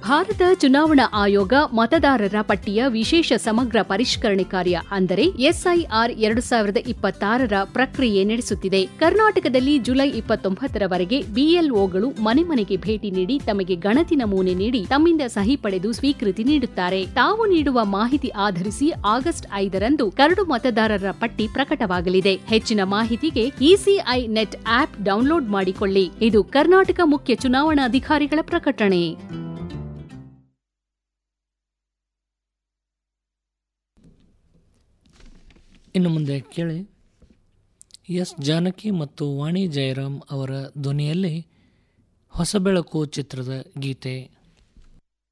ಭಾರತ ಚುನಾವಣಾ ಆಯೋಗ ಮತದಾರರ ಪಟ್ಟಿಯ ವಿಶೇಷ ಸಮಗ್ರ ಪರಿಷ್ಕರಣೆ ಕಾರ್ಯ ಅಂದರೆ ಎಸ್ಐಆರ್ 2026ರ ಪ್ರಕ್ರಿಯೆ ನಡೆಸುತ್ತಿದೆ. ಕರ್ನಾಟಕದಲ್ಲಿ ಜುಲೈ 29ರವರೆಗೆ ಬಿಎಲ್ಒಗಳು ಮನೆ ಮನೆಗೆ ಭೇಟಿ ನೀಡಿ ತಮಗೆ ಗಣತಿ ನಮೂನೆ ನೀಡಿ ತಮ್ಮಿಂದ ಸಹಿ ಪಡೆದು ಸ್ವೀಕೃತಿ ನೀಡುತ್ತಾರೆ. ತಾವು ನೀಡುವ ಮಾಹಿತಿ ಆಧರಿಸಿ ಆಗಸ್ಟ್ 5ರಂದು ಕರಡು ಮತದಾರರ ಪಟ್ಟಿ ಪ್ರಕಟವಾಗಲಿದೆ. ಹೆಚ್ಚಿನ ಮಾಹಿತಿಗೆ ಇಸಿಐ ನೆಟ್ ಆಪ್ ಡೌನ್ಲೋಡ್ ಮಾಡಿಕೊಳ್ಳಿ. ಇದು ಕರ್ನಾಟಕ ಮುಖ್ಯ ಚುನಾವಣಾಧಿಕಾರಿಗಳ ಪ್ರಕಟಣೆ. ಇನ್ನು ಮುಂದೆ ಕೇಳಿ ಎಸ್ ಜಾನಕಿ ಮತ್ತು ವಾಣಿ ಜಯರಾಮ್ ಅವರ ಧ್ವನಿಯಲ್ಲಿ ಹೊಸಬೆಳಕು ಚಿತ್ರದ ಗೀತೆ.